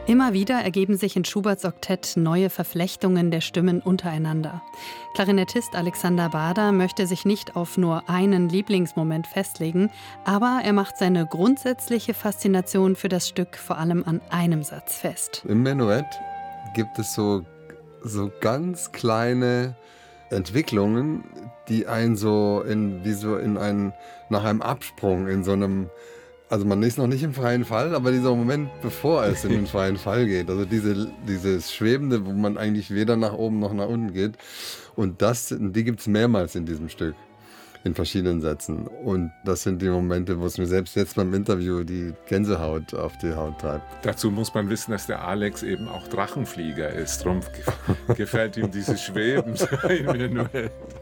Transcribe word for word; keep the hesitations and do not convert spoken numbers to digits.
Immer wieder ergeben sich in Schuberts Oktett neue Verflechtungen der Stimmen untereinander. Klarinettist Alexander Bada möchte sich nicht auf nur einen Lieblingsmoment festlegen, aber er macht seine grundsätzliche Faszination für das Stück vor allem an einem Satz fest. Im Menuett gibt es so, so ganz kleine Entwicklungen, die einen so in, wie so in einen, nach einem Absprung in so einem, also man ist noch nicht im freien Fall, aber dieser Moment, bevor es in den freien Fall geht, also diese, dieses Schwebende, wo man eigentlich weder nach oben noch nach unten geht, und das, die gibt es mehrmals in diesem Stück, in verschiedenen Sätzen. Und das sind die Momente, wo es mir selbst jetzt beim Interview die Gänsehaut auf die Haut treibt. Dazu muss man wissen, dass der Alex eben auch Drachenflieger ist. Darum gefällt ihm dieses Schweben im Menuett.